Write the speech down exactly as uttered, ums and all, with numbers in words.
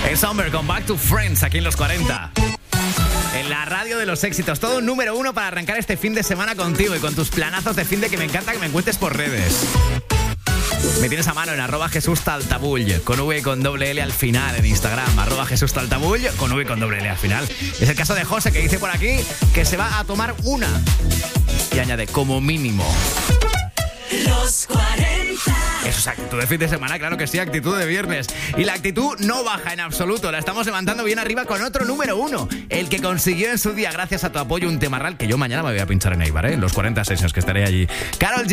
Es Summer con Back to Friends aquí en los cuarenta. En la radio de los éxitos, todo un número uno para arrancar este fin de semana contigo y con tus planazos de fin de que me encanta que me encuentres por redes. Me tienes a mano en arroba Jesús Taltabull, con V y con doble L al final en Instagram, arroba Jesús Taltabull, con V y con doble L al final. Es el caso de José, que dice por aquí que se va a tomar una. Y añade, como mínimo. Los cuarenta. Eso es actitud de fin de semana, claro que sí, actitud de viernes. Y la actitud no baja en absoluto, la estamos levantando bien arriba con otro número uno. El que consiguió en su día, gracias a tu apoyo, un tema real que yo mañana me voy a pinchar en Eibar, ¿eh? En los cuarenta sesiones que estaré allí. Karol G.